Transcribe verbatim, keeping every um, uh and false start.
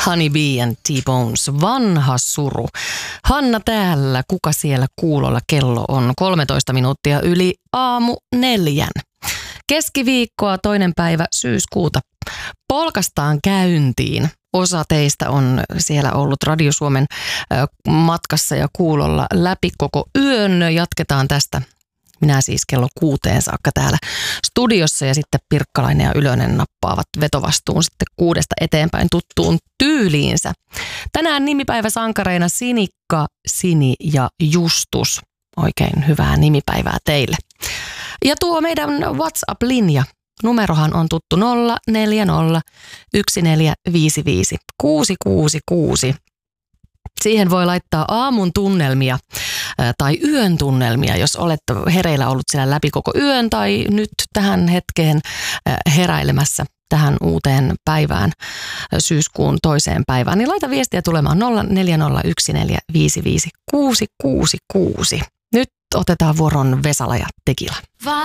Honey Bee and T-Bones, vanha suru. Hanna täällä, kuka siellä kuulolla? Kello on kolmetoista minuuttia yli aamu neljän. Keskiviikkoa, toinen päivä syyskuuta. Polkastaan käyntiin. Osa teistä on siellä ollut Radio Suomen matkassa ja kuulolla läpi koko yön. Jatketaan tästä. Minä siis kello kuuteen saakka täällä studiossa ja sitten Pirkkalainen ja Ylönen nappaavat vetovastuun sitten kuudesta eteenpäin tuttuun tyyliinsä. Tänään nimipäiväsankareina Sinikka, Sini ja Justus. Oikein hyvää nimipäivää teille. Ja tuo meidän WhatsApp-linja. Numerohan on tuttu nolla neljä nolla yksi neljä viisi viisi kuusi kuusi kuusi. Siihen voi laittaa aamun tunnelmia tai yön tunnelmia, jos olet hereillä ollut siellä läpi koko yön tai nyt tähän hetkeen heräilemässä tähän uuteen päivään, syyskuun toiseen päivään, niin laita viestiä tulemaan nolla neljä nolla yksi neljä viisi viisi kuusi kuusi kuusi. Nyt otetaan vuoron Vesala ja Tekila.